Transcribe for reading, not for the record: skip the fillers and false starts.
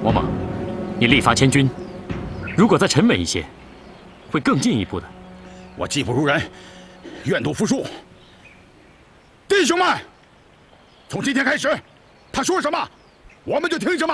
王莽，你力发千军，如果再沉稳一些，会更进一步的。 我技不如人，愿赌服输。弟兄们，从今天开始，他说什么，我们就听什么。